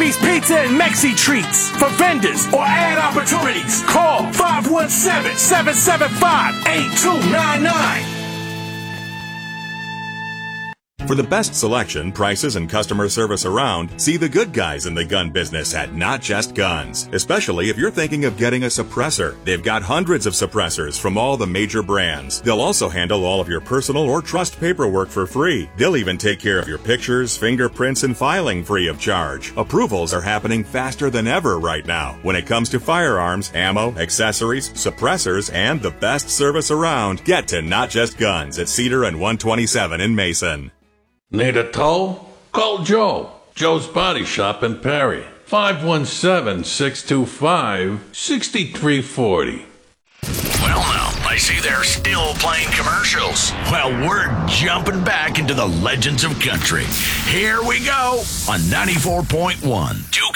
Applebee's Pizza and Mexi Treats. For vendors or ad opportunities, call 517-775-8299. For the best selection, prices, and customer service around, see the good guys in the gun business at Not Just Guns. Especially if you're thinking of getting a suppressor. They've got hundreds of suppressors from all the major brands. They'll also handle all of your personal or trust paperwork for free. They'll even take care of your pictures, fingerprints, and filing free of charge. Approvals are happening faster than ever right now. When it comes to firearms, ammo, accessories, suppressors, and the best service around, get to Not Just Guns at Cedar and 127 in Mason. Need a tow? Call Joe. Joe's Body Shop in Perry. 517-625-6340. Well, now, I see they're still playing commercials. Well, we're jumping back into the legends of country. Here we go on 94.1 Duke